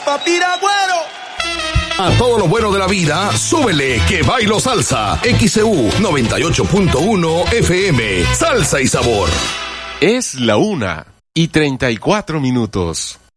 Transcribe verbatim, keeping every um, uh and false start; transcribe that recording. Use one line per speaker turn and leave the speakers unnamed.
papi Agüero.
A todo lo bueno de la vida, súbele que bailo salsa. X E U noventa y ocho punto uno F M. Salsa y sabor.
Es la una y treinta y cuatro minutos.